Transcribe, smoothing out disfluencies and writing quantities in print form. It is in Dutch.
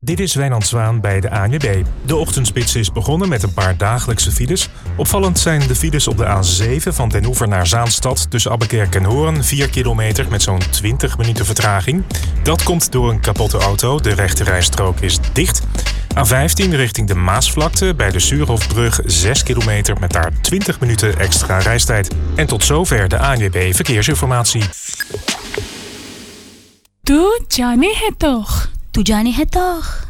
Dit is Wijnand Zwaan bij de ANWB. De ochtendspits is begonnen met een paar dagelijkse files. Opvallend zijn de files op de A7 van Den Oever naar Zaanstad tussen Abbekerk en Hoorn, 4 kilometer met zo'n 20 minuten vertraging. Dat komt door een kapotte auto. De rechterrijstrook is dicht. A15 richting de Maasvlakte bij de Suurhofbrug, 6 kilometer met daar 20 minuten extra reistijd. En tot zover de ANWB Verkeersinformatie. तू जाने है toch?